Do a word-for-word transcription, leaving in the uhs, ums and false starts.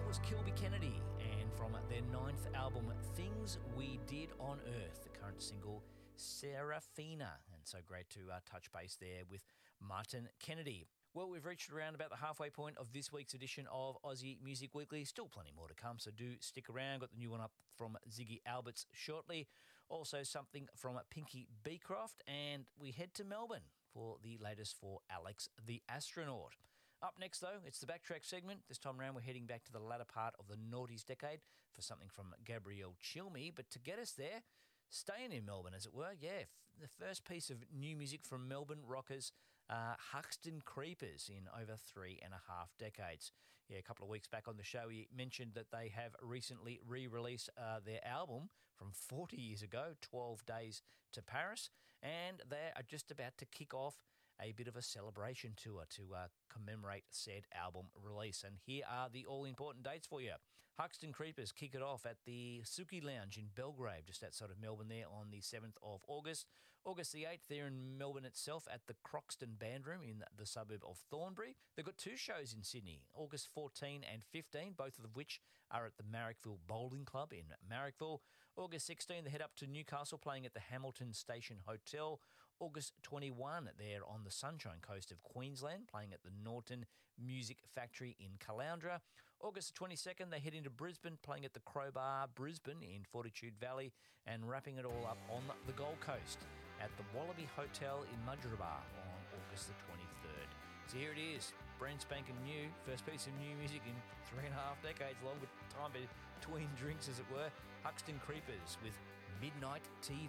was Kilby Kennedy, and from their ninth album, Things We Did on Earth, the current single, Serafina. And so great to uh, touch base there with Martin Kennedy. Well, we've reached around about the halfway point of this week's edition of Aussie Music Weekly. Still plenty more to come, so do stick around. Got the new one up from Ziggy Alberts shortly. Also something from Pinky Beecroft, and we head to Melbourne for the latest for Alex the Astronaut. Up next, though, it's the Backtrack segment. This time around, we're heading back to the latter part of the noughties decade for something from Gabrielle Chilmi. But to get us there, staying in Melbourne, as it were, yeah, the first piece of new music from Melbourne rockers, uh, Huxton Creepers, in over three and a half decades. Yeah, a couple of weeks back on the show, he mentioned that they have recently re-released uh, their album from forty years ago, twelve Days to Paris, and they are just about to kick off a bit of a celebration tour to uh, commemorate said album release. And here are the all-important dates for you. Huxton Creepers kick it off at the Suki Lounge in Belgrave, just outside of Melbourne there, on the seventh of August. August the eighth, there in Melbourne itself at the Croxton Band Room in the suburb of Thornbury. They've got two shows in Sydney, August fourteenth and fifteenth, both of which are at the Marrickville Bowling Club in Marrickville. August sixteenth, they head up to Newcastle, playing at the Hamilton Station Hotel. August twenty-first, they're on the Sunshine Coast of Queensland, playing at the Norton Music Factory in Caloundra. August twenty-second, they head into Brisbane, playing at the Crowbar Brisbane in Fortitude Valley, and wrapping it all up on the Gold Coast at the Wallaby Hotel in Mudgeeraba on August the twenty-third. So here it is, brand spanking new, first piece of new music in three and a half decades, long with time between drinks, as it were. Huxton Creepers with Midnight T V.